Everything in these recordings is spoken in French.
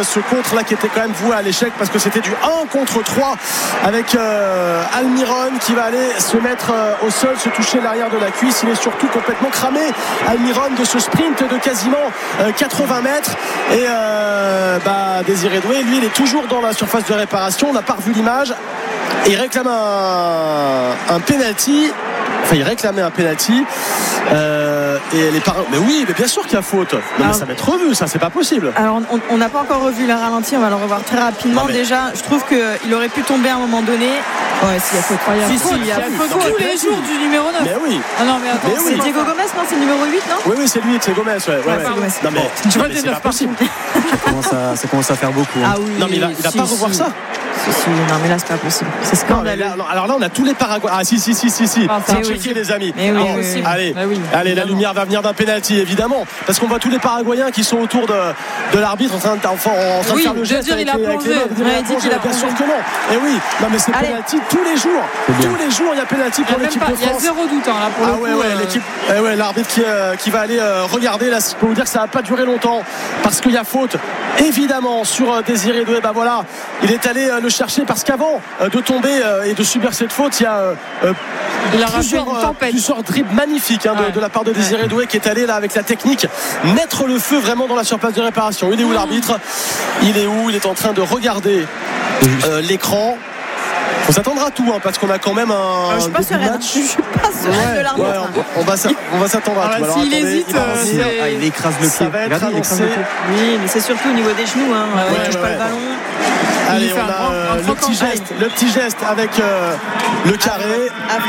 ce contre là qui était quand même voué à l'échec parce que c'était du 1 contre 3 avec Almiron qui va aller se mettre au sol, se toucher l'arrière de la cuisse. Il est surtout complètement cramé, Almiron, de ce sprint de quasiment 80 mètres. Et Désiré Doué, lui, il est toujours dans la surface de réparation. On n'a pas revu l'image et il réclame un penalty. Enfin, il réclamait un penalty. Et les parents, mais oui, mais bien sûr qu'il y a faute. Non, mais ça va être revu, ça, c'est pas possible. Alors, on n'a pas encore revu le ralenti, on va le revoir très rapidement. Déjà, je trouve qu'il aurait pu tomber à un moment donné. Ouais, s'il y a faute, il y a faute tous les jours du numéro 9. Mais oui. Ah non, mais attends, mais c'est Diego Gomez, non, c'est le numéro 8, non? Oui, c'est lui, c'est Gomez, ouais. Non, mais tu vois, c'est pas possible. Ça commence à faire beaucoup. Ah oui. Non, mais il va pas revoir ça. Non, mais là, c'est pas possible. C'est scandaleux. Alors là, on a tous les Paraguayens. Ah, si. Checker, les amis. Allez, la lumière va venir d'un penalty, évidemment. Parce qu'on voit tous les Paraguayens qui sont autour de l'arbitre en train de faire le geste. Il a plongé. Bien sûr que non. Et oui, non, mais c'est penalty tous les jours. Tous les jours, il y a penalty pour l'équipe de France. Il y a zéro doute là pour le coup. L'équipe. L'arbitre qui va aller regarder. Là, je peux vous dire que ça va pas durer longtemps parce qu'il y a faute, évidemment, sur Désiré Doué. Voilà, il est allé le chercher parce qu'avant de tomber et de subir cette faute, il y a plusieurs dribbles magnifiques de la part de Désiré Doué qui est allé là avec la technique mettre le feu vraiment dans la surface de réparation. Il est où l'arbitre? Il est en train de regarder l'écran. On s'attendra à tout parce qu'on a quand même un. Je suis pas sereine. Je suis pas sereine de l'arbitre. On va s'attendre à tout. S'il hésite, il écrase le pied. Ça va être annoncé. Oui, mais c'est surtout au niveau des genoux. Il touche pas le ballon. Allez, on a le petit geste avec le carré.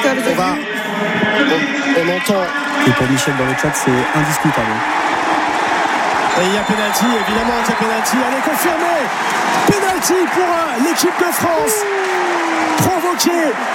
On entend. Et pour Michel dans le chat, c'est indiscutable. Et il y a penalty, évidemment, il y a penalty. Allez, confirmé. Penalty pour l'équipe de France. Provoqué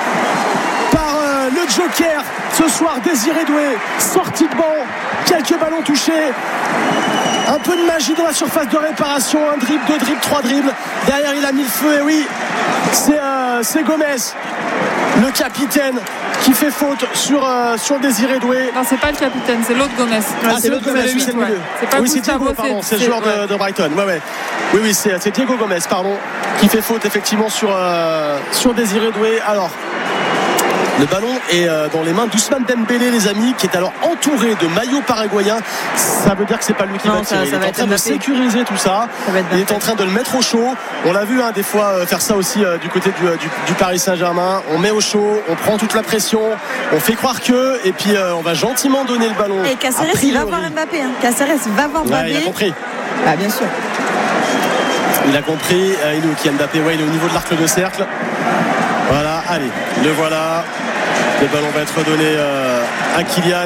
par le Joker ce soir, Désiré Doué, sortie de banc, quelques ballons touchés, un peu de magie dans la surface de réparation, un dribble, 2 dribbles, 3 dribbles, derrière il a mis le feu. Et oui, c'est Gomez, le capitaine, qui fait faute sur Désiré Doué. Non, c'est pas le capitaine, c'est l'autre Gomez. C'est l'autre Gomez, c'est le milieu. C'est Diego, pardon, c'est le joueur de Brighton. Oui, c'est Diego Gomez, pardon, qui fait faute effectivement sur Désiré Doué. Alors, le ballon est dans les mains d'Ousmane Dembélé, les amis, qui est alors entouré de maillots paraguayens. Ça veut dire que c'est pas lui qui va tirer. Il est en train de sécuriser tout ça. Il est en train de le mettre au chaud. On l'a vu des fois faire ça aussi du côté du Paris Saint-Germain. On met au chaud, on prend toute la pression, on fait croire que, et puis on va gentiment donner le ballon. Et Caceres, il va voir Mbappé. Caceres va voir Mbappé. Il a compris. Bien sûr. Il a compris. Il est où qui Mbappé? Il est au niveau de l'arc de cercle. Voilà, allez, le voilà. Le ballon va être donné à Kylian,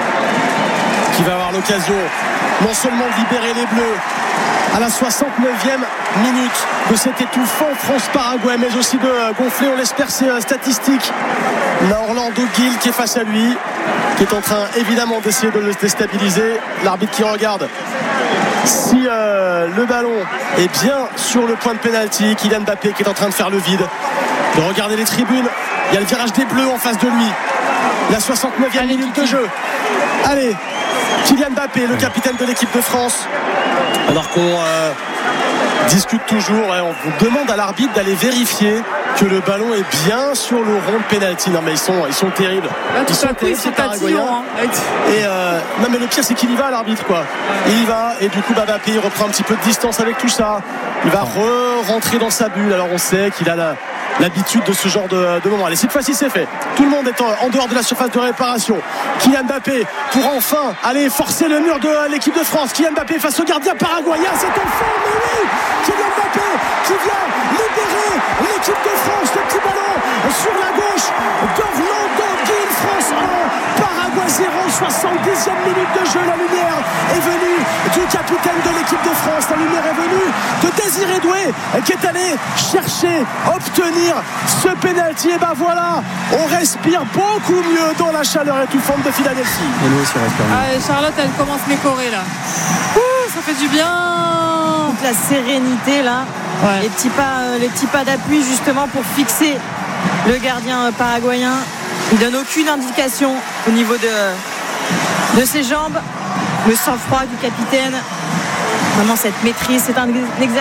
qui va avoir l'occasion non seulement de libérer les Bleus à la 69e minute de cet étouffant France-Paraguay, mais aussi de gonfler, on l'espère, ses statistiques. On a Orlando Gil qui est face à lui, qui est en train évidemment d'essayer de le déstabiliser. L'arbitre qui regarde si le ballon est bien sur le point de pénalty. Kylian Mbappé qui est en train de faire le vide, de regarder les tribunes. Il y a le virage des Bleus en face de lui. La 69e minute de jeu. Allez, Kylian Mbappé, le capitaine de l'équipe de France. Alors qu'on discute toujours, on vous demande à l'arbitre d'aller vérifier que le ballon est bien sur le rond de pénalty. Non mais ils sont terribles. Ils sont terribles, ces Paraguayens. Et non mais le pire c'est qu'il y va, l'arbitre, quoi. Il y va, et du coup Mbappé il reprend un petit peu de distance avec tout ça. Il va rentrer dans sa bulle. Alors on sait qu'il a l'habitude de ce genre de moment. Allez, cette fois-ci c'est fait. Tout le monde est en dehors de la surface de réparation. Kylian Mbappé pour enfin aller forcer le mur de l'équipe de France. Kylian Mbappé face au gardien paraguayen. C'est enfin, mais oui, Kylian Mbappé qui vient libérer l'équipe de France. Le petit ballon sur la gauche d'Orlando Gil. France 1, Paraguay 0, 70e minute de jeu. La lumière est venue du capitaine de l'équipe de France. La lumière est venue de Désiré Doué qui est allé chercher, obtenir ce pénalty. Et voilà, on respire beaucoup mieux dans la chaleur étouffante de Philadelphie. Et nous aussi on respire. Charlotte, elle commence à m'écorer là. Ça fait du bien. Toute la sérénité là. Les petits pas d'appui justement pour fixer le gardien paraguayen. Il donne aucune indication au niveau de ses jambes. Le sang-froid du capitaine. Vraiment cette maîtrise, c'est un exercice